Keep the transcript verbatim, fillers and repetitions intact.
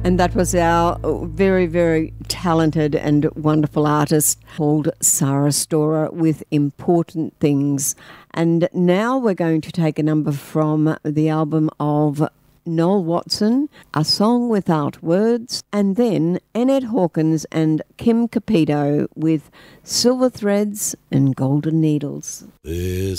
And that was our very, very talented and wonderful artist called Sarah Storer with Important Things. And now we're going to take a number from the album of Noel Watson, A Song Without Words, and then Annette Hawkins and Kim Capito with Silver Threads and Golden Needles. There's